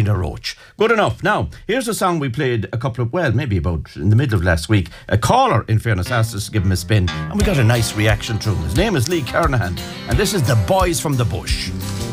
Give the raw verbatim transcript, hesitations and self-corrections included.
Lena Roach. Good enough. Now, here's a song we played a couple of, well, maybe about in the middle of last week. A caller, in fairness, asked us to give him a spin, and we got a nice reaction through him. His name is Lee Kernahan, and this is The Boys from the Bush.